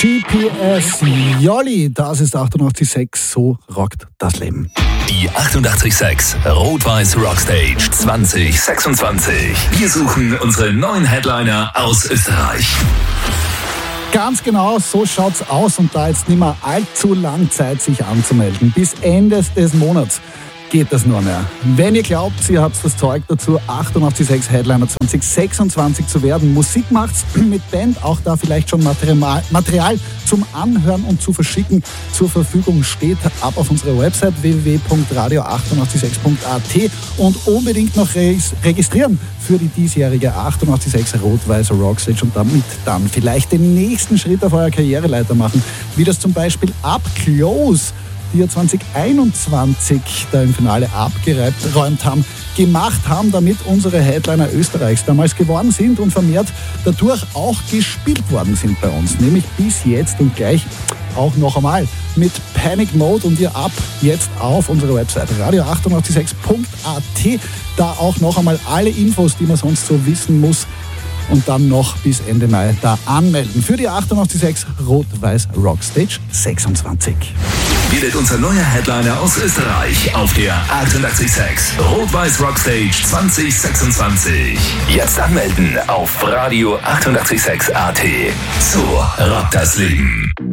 GPS Jolly, das ist 88,6, so rockt das Leben. Die 88,6 Rot-Weiß Rockstage 2026. Wir suchen unsere neuen Headliner aus Österreich. Ganz genau, so schaut's aus und da jetzt nicht mehr allzu lang Zeit, sich anzumelden. Bis Ende des Monats geht das nur mehr. Wenn ihr glaubt, ihr habt das Zeug dazu, 88,6 Headliner 2026 zu werden, Musik macht's mit Band, auch da vielleicht schon Material zum Anhören und zu verschicken zur Verfügung steht, ab auf unserer Website www.radio886.at und unbedingt noch registrieren für die diesjährige 88,6 Rot-Weiß Rockstage und damit dann vielleicht den nächsten Schritt auf eurer Karriereleiter machen, wie das zum Beispiel Up Close, die ja 2021 da im Finale abgeräumt haben, gemacht haben, damit unsere Headliner Österreichs damals geworden sind und vermehrt dadurch auch gespielt worden sind bei uns. Nämlich bis jetzt und gleich auch noch einmal mit Panic Mode und ihr ab jetzt auf unserer Website radio886.at. Da auch noch einmal alle Infos, die man sonst so wissen muss. Und dann noch bis Ende Mai da anmelden für die 88,6 Rot-Weiß Rockstage 26. Bildet unser neuer Headliner aus Österreich auf der 88,6 Rot-Weiß Rockstage 2026. Jetzt anmelden auf radio886.at. So rockt das Leben.